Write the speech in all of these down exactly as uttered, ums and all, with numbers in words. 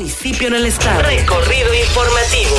municipio en el estado. Recorrido informativo.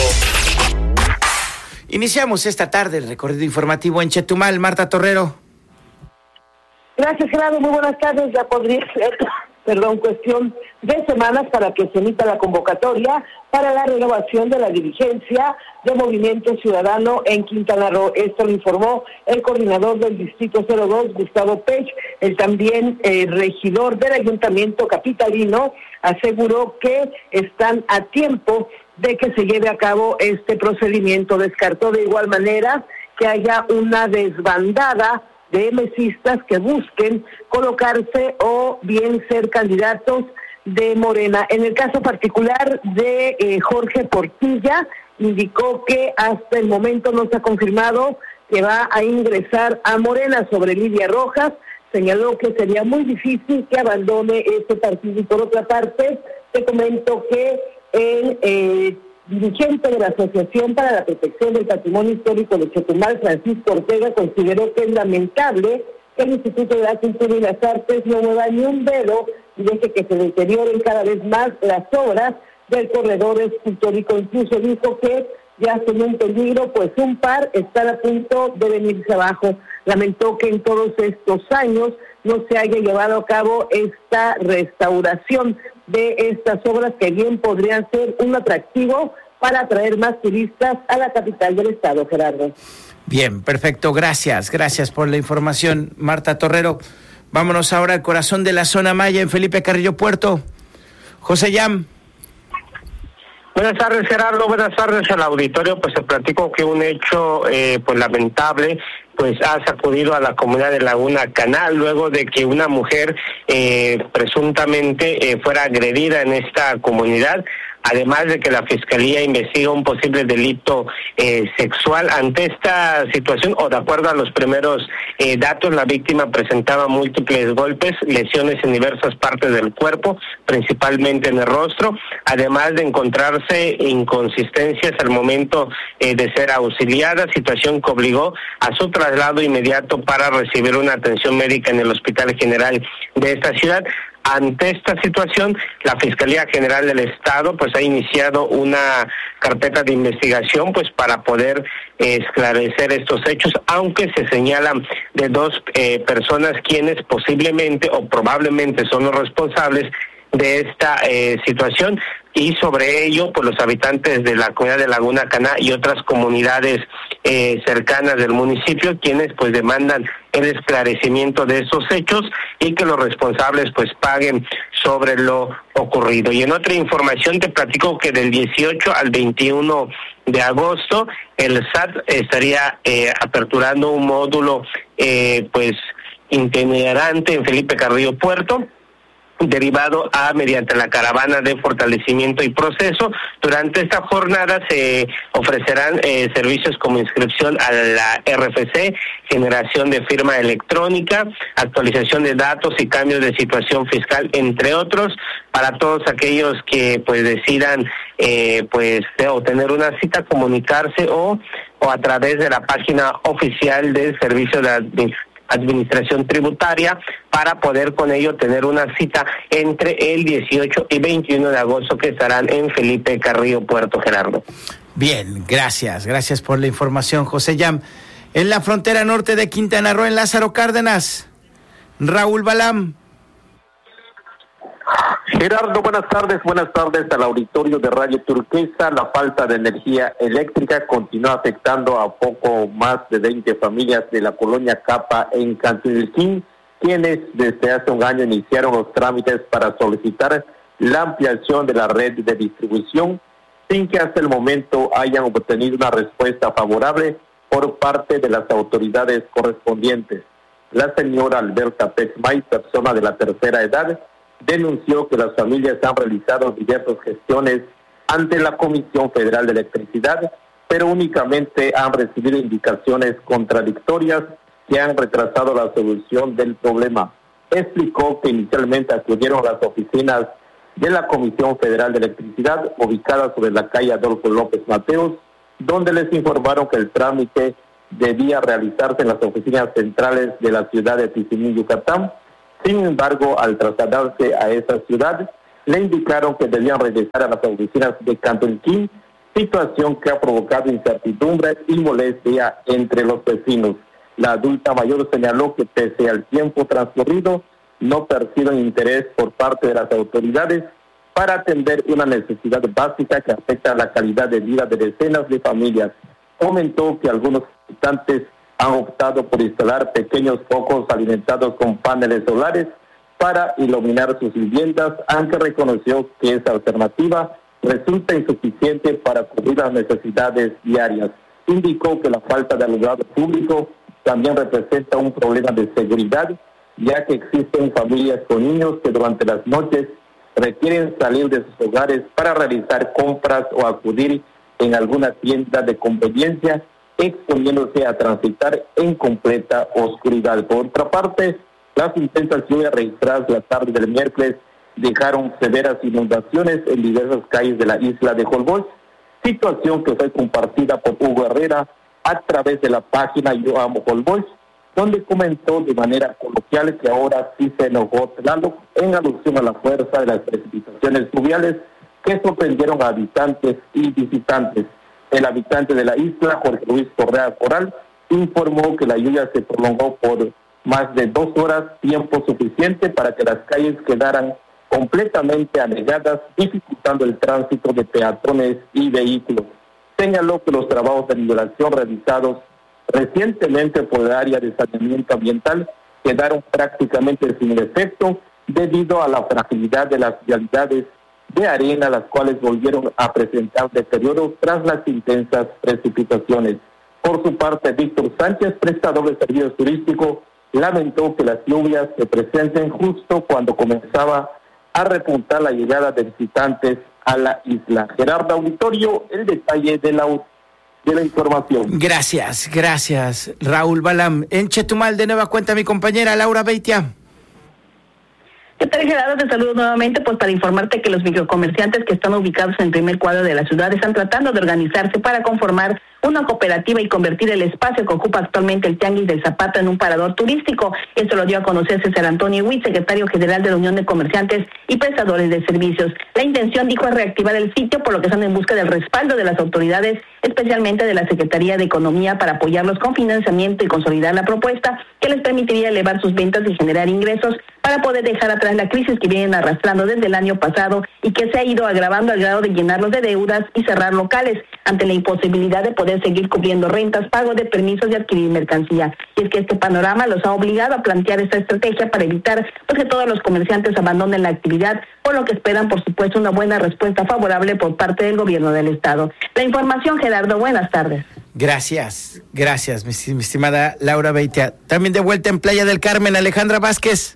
Iniciamos esta tarde el recorrido informativo en Chetumal. Marta Torrero. Gracias, Gerardo. Muy buenas tardes. Ya podría ser, perdón, cuestión de semanas para que se emita la convocatoria para la renovación de la dirigencia de Movimiento Ciudadano en Quintana Roo. Esto lo informó el coordinador del Distrito cero dos, Gustavo Pech. El también eh, regidor del Ayuntamiento Capitalino aseguró que están a tiempo de que se lleve a cabo este procedimiento. Descartó de igual manera que haya una desbandada de mesistas que busquen colocarse o bien ser candidatos de Morena. En el caso particular de eh, Jorge Portilla, indicó que hasta el momento no se ha confirmado que va a ingresar a Morena sobre Lidia Rojas. Señaló que sería muy difícil que abandone este partido. Y por otra parte, te comento que el eh, dirigente de la Asociación para la Protección del Patrimonio Histórico de Chetumal, Francisco Ortega, consideró que es lamentable que el Instituto de la Cultura y las Artes no mueva ni un dedo y deje que se deterioren cada vez más las obras del corredor escultórico. Incluso dijo que ya son un peligro, pues un par están a punto de venirse abajo. Lamentó que en todos estos años no se haya llevado a cabo esta restauración de estas obras que bien podrían ser un atractivo para atraer más turistas a la capital del estado, Gerardo. Bien, perfecto, gracias, gracias por la información, Marta Torrero. Vámonos ahora al corazón de la zona maya en Felipe Carrillo Puerto. José Yam. Buenas tardes, Gerardo. Buenas tardes al auditorio. Pues se platicó que un hecho eh, pues lamentable pues ha sacudido a la comunidad de Laguna Canal luego de que una mujer eh, presuntamente eh, fuera agredida en esta comunidad. Además de que la Fiscalía investiga un posible delito eh, sexual. Ante esta situación, o de acuerdo a los primeros eh, datos, la víctima presentaba múltiples golpes, lesiones en diversas partes del cuerpo, principalmente en el rostro, además de encontrarse inconsistencias al momento eh, de ser auxiliada, situación que obligó a su traslado inmediato para recibir una atención médica en el Hospital General de esta ciudad. Ante esta situación, la Fiscalía General del Estado pues ha iniciado una carpeta de investigación pues para poder eh, esclarecer estos hechos, aunque se señalan de dos eh, personas quienes posiblemente o probablemente son los responsables de esta eh, situación, y sobre ello pues los habitantes de la comunidad de Laguna Caná y otras comunidades eh, cercanas del municipio, quienes pues demandan el esclarecimiento de estos hechos y que los responsables pues paguen sobre lo ocurrido. Y en otra información te platico que del dieciocho al veintiuno de agosto el S A T estaría eh, aperturando un módulo eh, pues itinerante en Felipe Carrillo Puerto, derivado a mediante la caravana de fortalecimiento y proceso. Durante esta jornada se ofrecerán eh, servicios como inscripción a la R F C, generación de firma electrónica, actualización de datos y cambios de situación fiscal, entre otros, para todos aquellos que pues decidan eh, pues obtener una cita, comunicarse o o a través de la página oficial del Servicio de Administración Administración Tributaria para poder con ello tener una cita entre el dieciocho y veintiuno de agosto que estarán en Felipe Carrillo Puerto, Gerardo. Bien, gracias, gracias por la información, José Yam. En la frontera norte de Quintana Roo, en Lázaro Cárdenas, Raúl Balam. Gerardo, buenas tardes, buenas tardes al auditorio de Radio Turquesa. La falta de energía eléctrica continúa afectando a poco más de veinte familias de la colonia Capa en Cantilquín, quienes desde hace un año iniciaron los trámites para solicitar la ampliación de la red de distribución, sin que hasta el momento hayan obtenido una respuesta favorable por parte de las autoridades correspondientes. La señora Alberta Pechmay, persona de la tercera edad, denunció que las familias han realizado diversas gestiones ante la Comisión Federal de Electricidad, pero únicamente han recibido indicaciones contradictorias que han retrasado la solución del problema. Explicó que inicialmente acudieron a las oficinas de la Comisión Federal de Electricidad, ubicadas sobre la calle Adolfo López Mateos, donde les informaron que el trámite debía realizarse en las oficinas centrales de la ciudad de Tizimín, Yucatán. Sin embargo, al trasladarse a esa ciudad, le indicaron que debían regresar a las oficinas de Cantelquín, situación que ha provocado incertidumbre y molestia entre los vecinos. La adulta mayor señaló que pese al tiempo transcurrido, no perciben interés por parte de las autoridades para atender una necesidad básica que afecta a la calidad de vida de decenas de familias. Comentó que algunos habitantes han optado por instalar pequeños focos alimentados con paneles solares para iluminar sus viviendas, aunque reconoció que esa alternativa resulta insuficiente para cubrir las necesidades diarias. Indicó que la falta de alumbrado público también representa un problema de seguridad, ya que existen familias con niños que durante las noches requieren salir de sus hogares para realizar compras o acudir en alguna tienda de conveniencia, exponiéndose a transitar en completa oscuridad. Por otra parte, las intensas lluvias registradas la tarde del miércoles dejaron severas inundaciones en diversas calles de la isla de Holbox, situación que fue compartida por Hugo Herrera a través de la página Yo Amo Holbox, donde comentó de manera coloquial que ahora sí se enojó Tlaloc en alusión a la fuerza de las precipitaciones fluviales que sorprendieron a habitantes y visitantes. El habitante de la isla, Jorge Luis Correa Coral, informó que la lluvia se prolongó por más de dos horas, tiempo suficiente para que las calles quedaran completamente anegadas, dificultando el tránsito de peatones y vehículos. Señaló que los trabajos de nivelación realizados recientemente por el área de saneamiento ambiental quedaron prácticamente sin efecto debido a la fragilidad de las vialidades de arena, las cuales volvieron a presentar deterioro tras las intensas precipitaciones. Por su parte, Víctor Sánchez, prestador de servicios turísticos, lamentó que las lluvias se presenten justo cuando comenzaba a repuntar la llegada de visitantes a la isla. Gerardo Auditorio, el detalle de la, de la información. Gracias, gracias, Raúl Balam. En Chetumal, de nueva cuenta, mi compañera Laura Beitia. ¿Qué tal, Gerardo? Te saludo nuevamente pues para informarte que los microcomerciantes que están ubicados en el primer cuadro de la ciudad están tratando de organizarse para conformar una cooperativa y convertir el espacio que ocupa actualmente el Tianguis del Zapato en un parador turístico. Esto lo dio a conocer César Antonio Huit, secretario general de la Unión de Comerciantes y Prestadores de Servicios. La intención, dijo, es reactivar el sitio, por lo que están en busca del respaldo de las autoridades, especialmente de la Secretaría de Economía, para apoyarlos con financiamiento y consolidar la propuesta que les permitiría elevar sus ventas y generar ingresos para poder dejar atrás la crisis que vienen arrastrando desde el año pasado y que se ha ido agravando al grado de llenarlos de deudas y cerrar locales ante la imposibilidad de poder seguir cubriendo rentas, pago de permisos y adquirir mercancía. Y es que este panorama los ha obligado a plantear esta estrategia para evitar pues, que todos los comerciantes abandonen la actividad, por lo que esperan, por supuesto, una buena respuesta favorable por parte del gobierno del estado. La información, Gerardo, buenas tardes. Gracias, gracias, mi, mi estimada Laura Beitia. También de vuelta en Playa del Carmen, Alejandra Vázquez.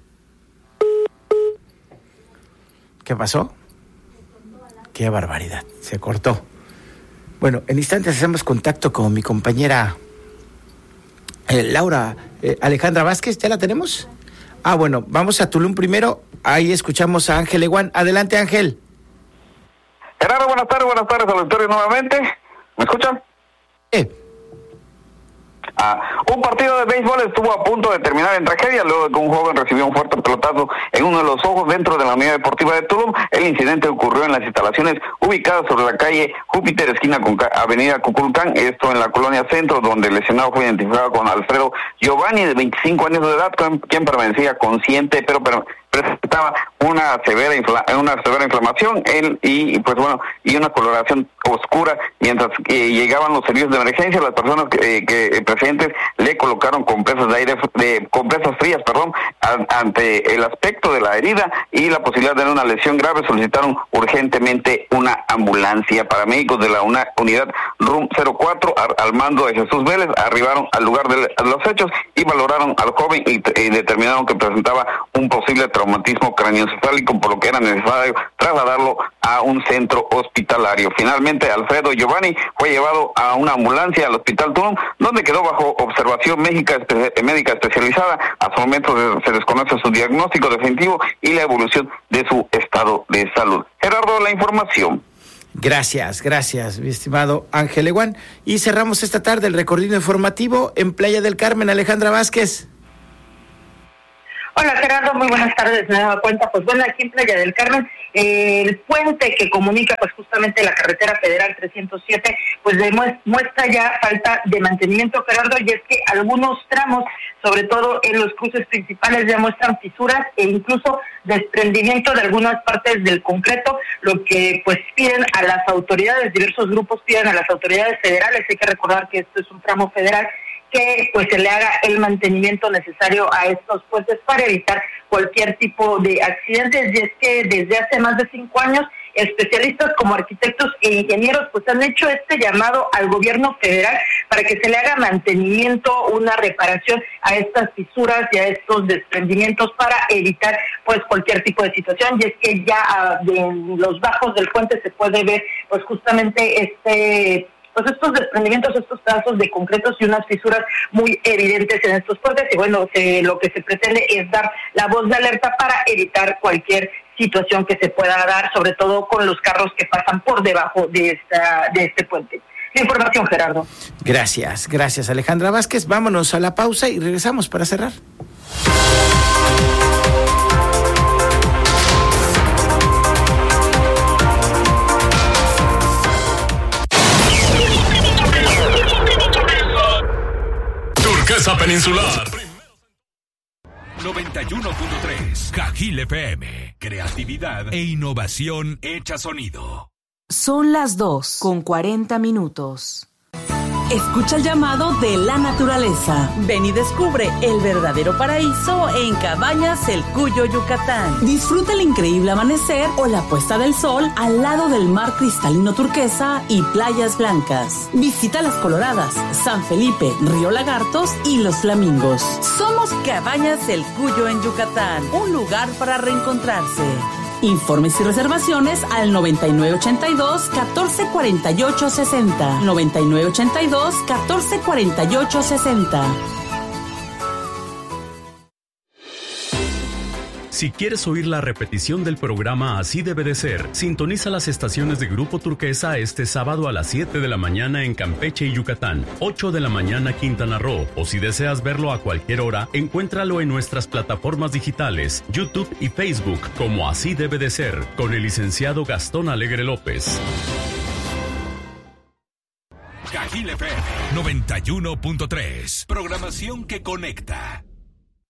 ¿Qué pasó? Qué barbaridad, se cortó. Bueno, en instantes hacemos contacto con mi compañera eh, Laura, eh, Alejandra Vázquez, ¿ya la tenemos? Ah, bueno, vamos a Tulum primero, ahí escuchamos a Ángel Eguán. Adelante, Ángel. Gerardo, buenas tardes, buenas tardes al auditorio nuevamente. ¿Me escuchan? Eh. Ah, un partido de béisbol estuvo a punto de terminar en tragedia luego de que un joven recibió un fuerte pelotazo en uno de los ojos dentro de la unidad deportiva de Tulum. El incidente ocurrió en las instalaciones ubicadas sobre la calle Júpiter, esquina con Avenida Cuculcán, esto en la colonia Centro, donde el lesionado fue identificado con Alfredo Giovanni, de veinticinco años de edad, quien permanecía consciente, pero, pero presentaba una severa infla, una severa inflamación él, y pues bueno y una coloración oscura. Mientras que llegaban los servicios de emergencia, las personas que, que presentes le colocaron compresas de aire de compresas frías perdón a, ante el aspecto de la herida y la posibilidad de una lesión grave, solicitaron urgentemente una ambulancia. Paramédicos de la una, unidad R U M cero cuatro al, al mando de Jesús Vélez arribaron al lugar de los hechos y valoraron al joven y, y determinaron que presentaba un posible traumatismo craneoencefálico, por lo que era necesario trasladarlo a un centro hospitalario. Finalmente, Alfredo Giovanni fue llevado a una ambulancia al Hospital Tulum, donde quedó bajo observación médica, espe- médica especializada. Hasta el momento se desconoce su diagnóstico definitivo y la evolución de su estado de salud. Gerardo, la información. Gracias, gracias, mi estimado Ángel Eguán. Y cerramos esta tarde el recorrido informativo en Playa del Carmen, Alejandra Vázquez. Hola Gerardo, muy buenas tardes. Me daba cuenta, pues bueno, aquí en Playa del Carmen, eh, el puente que comunica pues justamente la carretera federal trescientos siete, pues demuestra ya falta de mantenimiento, Gerardo, y es que algunos tramos, sobre todo en los cruces principales, ya muestran fisuras e incluso desprendimiento de algunas partes del concreto, lo que pues piden a las autoridades, diversos grupos piden a las autoridades federales, hay que recordar que esto es un tramo federal, que pues se le haga el mantenimiento necesario a estos puentes para evitar cualquier tipo de accidentes. Y es que desde hace más de cinco años especialistas como arquitectos e ingenieros pues han hecho este llamado al gobierno federal para que se le haga mantenimiento, una reparación a estas fisuras y a estos desprendimientos para evitar pues cualquier tipo de situación. Y es que ya en los bajos del puente se puede ver pues justamente este pues estos desprendimientos, estos pedazos de concretos y unas fisuras muy evidentes en estos puentes, y bueno, se, lo que se pretende es dar la voz de alerta para evitar cualquier situación que se pueda dar, sobre todo con los carros que pasan por debajo de esta de este puente. La información, Gerardo. Gracias, gracias Alejandra Vázquez. Vámonos a la pausa y regresamos para cerrar. Turquesa Peninsular noventa y uno punto tres Cajil F M. Creatividad e innovación hecha sonido. Son las dos con cuarenta minutos. Escucha el llamado de la naturaleza. Ven y descubre el verdadero paraíso en Cabañas El Cuyo, Yucatán. Disfruta el increíble amanecer o la puesta del sol al lado del mar cristalino turquesa y playas blancas. Visita Las Coloradas, San Felipe, Río Lagartos y Los Flamingos. Somos Cabañas El Cuyo en Yucatán, un lugar para reencontrarse. Informes y reservaciones al noventa y nueve ochenta y dos, catorce cuarenta y ocho sesenta. noventa y nueve ochenta y dos, catorce cuarenta y ocho sesenta. Si quieres oír la repetición del programa Así Debe de Ser, sintoniza las estaciones de Grupo Turquesa este sábado a las siete de la mañana en Campeche y Yucatán, ocho de la mañana Quintana Roo, o si deseas verlo a cualquier hora, encuéntralo en nuestras plataformas digitales, YouTube y Facebook, como Así Debe de Ser, con el licenciado Gastón Alegre López. Cajil F M noventa y uno punto tres. Programación que conecta.